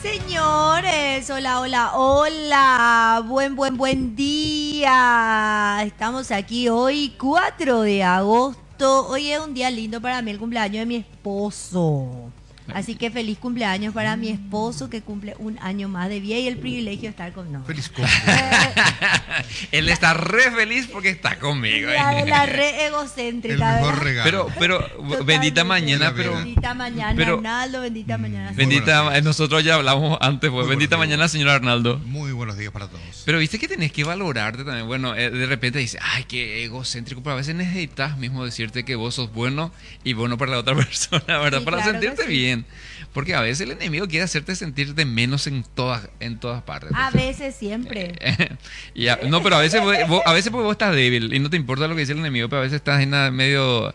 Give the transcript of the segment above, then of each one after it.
Señores, hola, hola, hola, buen día. Estamos aquí hoy, 4 de agosto. Hoy es un día lindo para mí, el cumpleaños de mi esposo. Así que feliz cumpleaños para mi esposo que cumple un año más de vida y el privilegio de estar con nosotros. Feliz cumple. Él está re feliz porque está conmigo. La re egocéntrica. El mejor ¿verdad? regalo. Pero bendita Totalmente. mañana, pero Bendita mañana, pero- Arnaldo, bendita mañana. Muy buenos bendita, días. nosotros ya hablamos antes, pues. Muy Bendita buenos días. mañana, señor Arnaldo. Muy buenos días para todos. Pero viste que tenés que valorarte también. Bueno, de repente dices, ay, qué egocéntrico, pero a veces necesitas mismo decirte que vos sos bueno y bueno para la otra persona, ¿verdad? Sí, Para claro que sentirte sí. bien. Porque a veces el enemigo quiere hacerte sentir de menos en todas partes. A veces, siempre. No, pero a veces porque vos estás débil y no te importa lo que dice el enemigo, pero a veces estás medio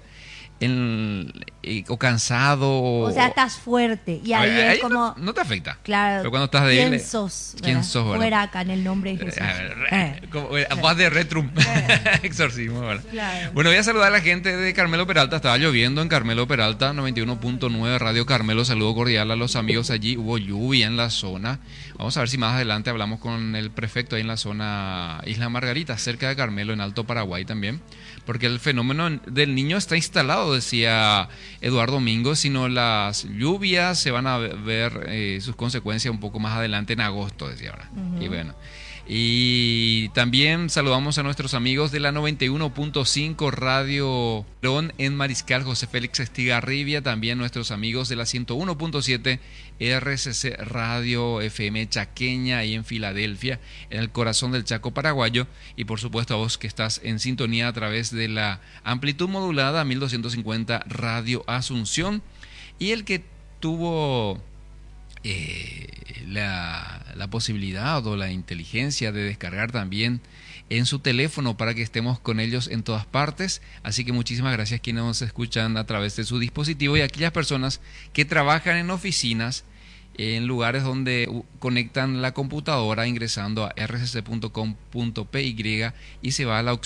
o cansado O sea, estás fuerte. Y ahí es como. no te afecta. Claro. Pero cuando estás débil. ¿Quién sos? ¿Quién ¿verdad? sos, verdad? Fuera acá en el nombre de Jesús. Paz de retrum. Exorcismo, ¿verdad? Claro. Bueno, voy a saludar a la gente de Carmelo Peralta. Estaba lloviendo en Carmelo Peralta, 91.9 Radio Carmelo. Saludo cordial a los amigos allí. Hubo lluvia en la zona. Vamos a ver si más adelante hablamos con el prefecto ahí en la zona Isla Margarita, cerca de Carmelo, en Alto Paraguay también. Porque el fenómeno del niño está instalado, decía Eduardo Domingo, sino las lluvias se van a ver sus consecuencias un poco más adelante en agosto, decía ahora. Y bueno. Y también saludamos a nuestros amigos de la 91.5 Radio León en Mariscal, José Félix Estigarribia, también nuestros amigos de la 101.7 RCC Radio FM Chaqueña ahí en Filadelfia, en el corazón del Chaco paraguayo, y por supuesto a vos que estás en sintonía a través de la amplitud modulada 1250 Radio Asunción, y el que tuvo la posibilidad o la inteligencia de descargar también en su teléfono para que estemos con ellos en todas partes. Así que muchísimas gracias a quienes nos escuchan a través de su dispositivo y a aquellas personas que trabajan en oficinas, en lugares donde conectan la computadora ingresando a rcc.com.py y se va a la opción